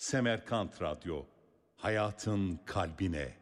Semerkant Radyo, hayatın kalbine.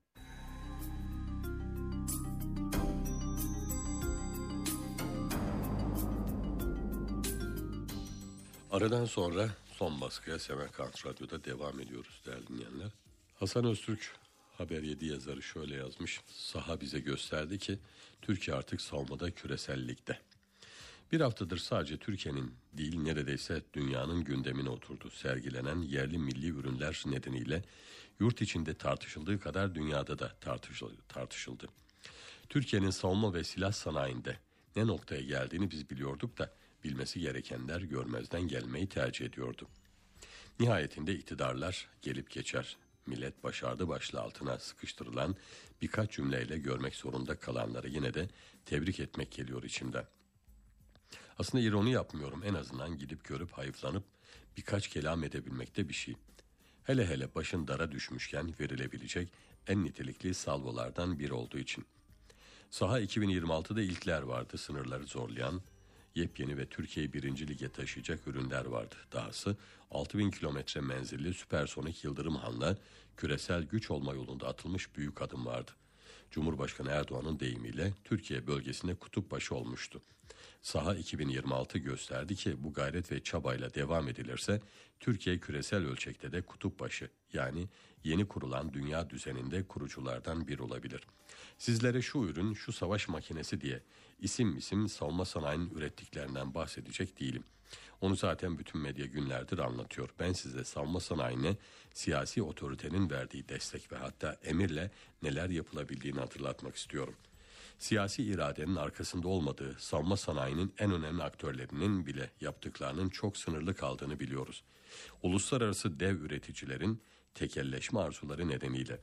Aradan sonra son baskıya Semerkant Radyo'da devam ediyoruz değerli dinleyenler. Hasan Öztürk Haber 7 yazarı şöyle yazmış: saha bize gösterdi ki Türkiye artık savunmada küresel ligde. Bir haftadır sadece Türkiye'nin değil neredeyse dünyanın gündemine oturdu. Sergilenen yerli milli ürünler nedeniyle yurt içinde tartışıldığı kadar dünyada da tartışıldı. Türkiye'nin savunma ve silah sanayinde ne noktaya geldiğini biz biliyorduk da bilmesi gerekenler görmezden gelmeyi tercih ediyordu. Nihayetinde iktidarlar gelip geçer. Millet başardı başlı altına sıkıştırılan birkaç cümleyle görmek zorunda kalanları yine de tebrik etmek geliyor içimden. Aslında ironi yapmıyorum, en azından gidip görüp hayıflanıp birkaç kelam edebilmekte bir şey. Hele hele başın dara düşmüşken verilebilecek en nitelikli salvolardan biri olduğu için. Saha 2026'da ilkler vardı, sınırları zorlayan, yepyeni ve Türkiye'yi 1. Lige taşıyacak ürünler vardı. Dahası 6000 kilometre menzilli süpersonik Yıldırım Han'la küresel güç olma yolunda atılmış büyük adım vardı. Cumhurbaşkanı Erdoğan'ın deyimiyle Türkiye bölgesinde kutup başı olmuştu. Saha 2026 gösterdi ki bu gayret ve çabayla devam edilirse Türkiye küresel ölçekte de kutup başı, yani yeni kurulan dünya düzeninde kuruculardan biri olabilir. Sizlere şu ürün, şu savaş makinesi diye isim savunma sanayinin ürettiklerinden bahsedecek değilim. Onu zaten bütün medya günlerdir anlatıyor. Ben size savunma sanayine siyasi otoritenin verdiği destek ve hatta emirle neler yapılabildiğini hatırlatmak istiyorum. Siyasi iradenin arkasında olmadığı savunma sanayinin en önemli aktörlerinin bile yaptıklarının çok sınırlı kaldığını biliyoruz. Uluslararası dev üreticilerin tekelleşme arzuları nedeniyle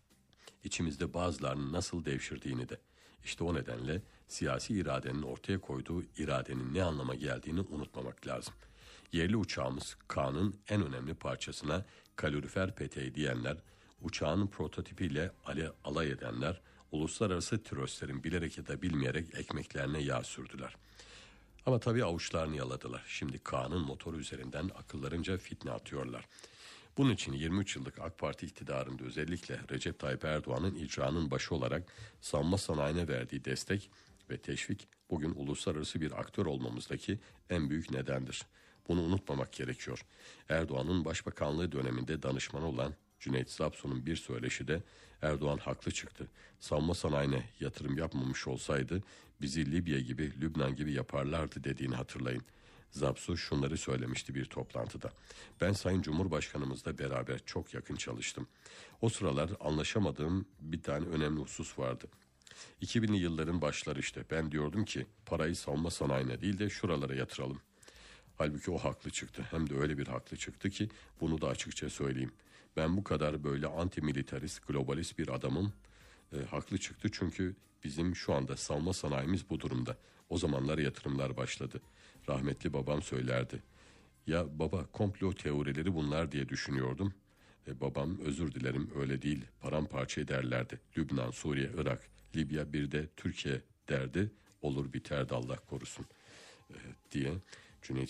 İçimizde bazılarının nasıl devşirdiğini de. İşte o nedenle siyasi iradenin ortaya koyduğu iradenin ne anlama geldiğini unutmamak lazım. Yerli uçağımız Kaan'ın en önemli parçasına kalorifer peteği diyenler, uçağın prototipiyle alay edenler, uluslararası tröstlerin bilerek ya da bilmeyerek ekmeklerine yağ sürdüler. Ama tabii avuçlarını yaladılar. Şimdi Kaan'ın motoru üzerinden akıllarınca fitne atıyorlar. Bunun için 23 yıllık AK Parti iktidarında özellikle Recep Tayyip Erdoğan'ın icranın başı olarak savunma sanayine verdiği destek ve teşvik bugün uluslararası bir aktör olmamızdaki en büyük nedendir. Bunu unutmamak gerekiyor. Erdoğan'ın başbakanlığı döneminde danışmanı olan Cüneyt Zapsu'nun bir söyleşi de Erdoğan haklı çıktı. Savunma sanayine yatırım yapmamış olsaydı bizi Libya gibi, Lübnan gibi yaparlardı dediğini hatırlayın. Zapsu şunları söylemişti bir toplantıda: ben Sayın Cumhurbaşkanımızla beraber çok yakın çalıştım. O sıralar anlaşamadığım bir tane önemli husus vardı. 2000'li yılların başları işte, ben diyordum ki parayı savunma sanayine değil de şuralara yatıralım. Halbuki o haklı çıktı. Hem de öyle bir haklı çıktı ki bunu da açıkça söyleyeyim. Ben bu kadar böyle antimilitarist, globalist bir adamım. Haklı çıktı çünkü bizim şu anda savunma sanayimiz bu durumda. O zamanlar yatırımlar başladı. Rahmetli babam söylerdi. Ya baba, komplo teorileri bunlar diye düşünüyordum. Babam özür dilerim öyle değil, paramparça ederlerdi. Lübnan, Suriye, Irak, Libya, bir de Türkiye derdi. Olur biterdi Allah korusun diye Cüneyt